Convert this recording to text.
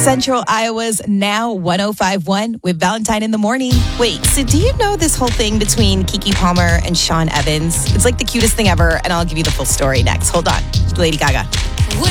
Central Iowa's Now 105.1 with Valentine in the Morning. Wait, so do you know this whole thing between Keke Palmer and Sean Evans? It's like the cutest thing ever, and I'll give you the full story next. Hold on. Lady Gaga.